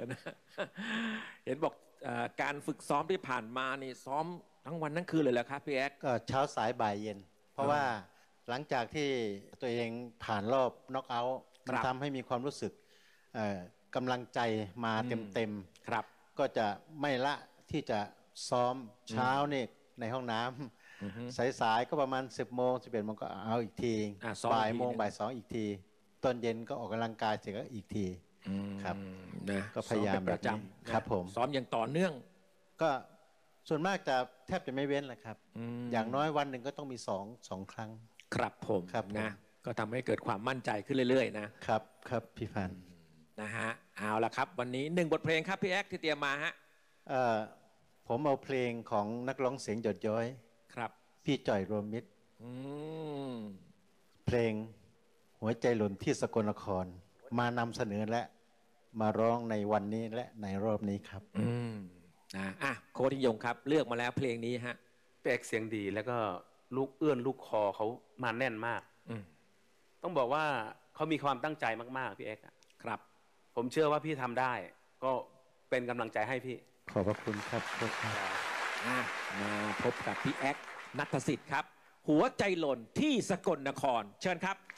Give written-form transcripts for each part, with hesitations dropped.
นะ เห็นบอกการฝึกซ้อมที่ผ่านมานี่ซ้อมทั้งวันทั้งคืนเลยเหรอครับพี่แอ๊กก็เช้าสายบ่ายเย็นเพราะว่าหลังจากที่ตัวเองผ่านรอบน็อกเอาท์มันทำให้มีความรู้สึกกำลังใจมาเต็มๆครับก็จะไม่ละที่จะซ้อมเช้านี่ในห้องน้ำสายๆก็ประมาณ10 โมง 11 โมงก็เอาอีกทีบ่ายโมงบ่าย2อีกทีตอนเย็นก็ออกกำลังกายเสร็จก็อีกทีครับนะก็พยายามประจำครับผมซ้อมอย่างต่อเนื่องก็ส่วนมากจะแทบจะไม่เว้นแหละครับอย่างน้อยวันหนึ่งก็ต้องมีสองครั้งครับผมนะก็ทำให้เกิดความมั่นใจขึ้นเรื่อยๆนะครับครับพี่พันธ์นะฮะเอาละครับวันนี้1 บทเพลงครับพี่แอ๊กที่เตรียมมาฮะผมเอาเพลงของนักร้องเสียงหยดย้อยครับพี่จ่อยรวมมิตรเพลงหัวใจหล่นที่สกลนครมานำเสนอและมาร้องในวันนี้และในรอบนี้ครับโค้ชยงครับเลือกมาแล้วเพลงนี้ฮะพี่เอกเสียงดีแล้วก็ลูกเอื้อนลูกคอเขามาแน่นมากต้องบอกว่าเขามีความตั้งใจมากๆพี่เอกครับผมเชื่อว่าพี่ทำได้ก็เป็นกำลังใจให้พี่ขอบพระคุณครับมาพบกับพี่แอ๊กณัฐสิทธิ์ครับหัวใจหล่นที่สกลนครเชิญครับ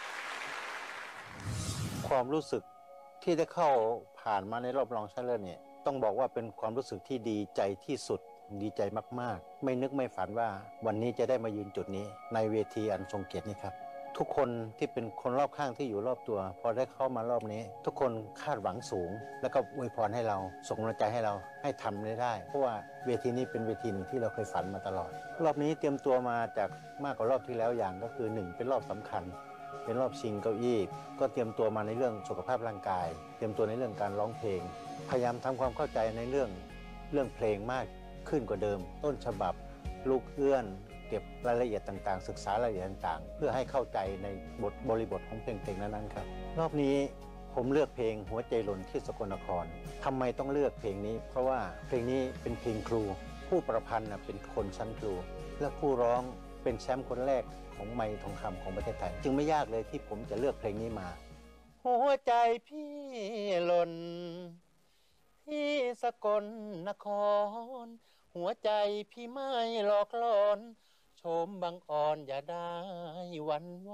ความรู้สึกที่ได้เข้าผ่านมาในรอบรองชนะเลิศเนี่ยต้องบอกว่าเป็นความรู้สึกที่ดีใจที่สุดดีใจมากๆไม่นึกไม่ฝันว่าวันนี้จะได้มายืนจุดนี้ในเวทีอันทรงเกียรตินี้ครับทุกคนที่เป็นคนรอบข้างที่อยู่รอบตัวพอได้เข้ามารอบนี้ทุกคนคาดหวังสูงแล้วก็อวยพรให้เราส่งกำลังใจให้เราให้ทำได้เพราะว่าเวทีนี้เป็นเวทีหนึ่งที่เราเคยฝันมาตลอดรอบนี้เตรียมตัวมาจากมากกว่ารอบที่แล้วอย่างก็คือ1เป็นรอบสำคัญเป็นรอบชิงเก้าอี้ก็เตรียมตัวมาในเรื่องสุขภาพร่างกายเตรียมตัวในเรื่องการร้องเพลงพยายามทำความเข้าใจในเรื่องเพลงมากขึ้นกว่าเดิมต้นฉบับลูกเอื้อนเก็บรายละเอียดต่างๆศึกษารายละเอียดต่างๆเพื่อให้เข้าใจในบริบทของเพลงนั้นๆครับรอบนี้ผมเลือกเพลงหัวใจหล่นที่สกลนครทำไมต้องเลือกเพลงนี้เพราะว่าเพลงนี้เป็นเพลงครูผู้ประพันธ์เป็นคนชั้นครูและผู้ร้องเป็นแชมป์คนแรกของไมค์ทองคำของประเทศไทยจึงไม่ยากเลยที่ผมจะเลือกเพลงนี้มาหัวใจพี่หล่นที่สกลนครหัวใจพี่ไม่หลอกหลอนโฉมบังอ่อนอย่าได้หวั่นไหว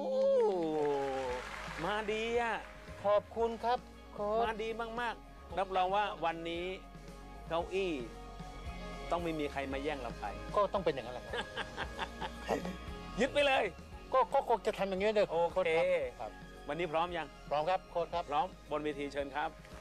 มาดีขอบคุณครับมาดีมากๆรับรองว่าวันนี้เก้าอี้ต้องไม่มีใครมาแย่งเราไปก็ต้องเป็นอย่างนั้นแหละยึดไปเลยก็คงจะทำอย่างนี้เลยโอเควันนี้พร้อมยังพร้อมครับโค้ชครับพร้อมบนเวทีเชิญครับ